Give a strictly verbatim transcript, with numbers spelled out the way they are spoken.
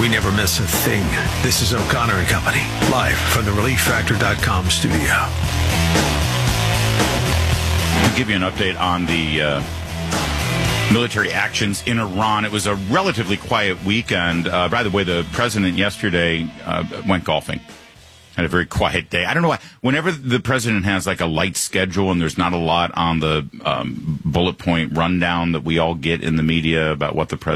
We never miss a thing. This is O'Connor and Company, live from the relief factor dot com studio. I'll give you an update on the uh, military actions in Iran. It was a relatively quiet weekend. Uh, by the way, the president yesterday uh, went golfing. Had a very quiet day. I don't know why. Whenever the president has like a light schedule and there's not a lot on the um, bullet point rundown that we all get in the media about what the president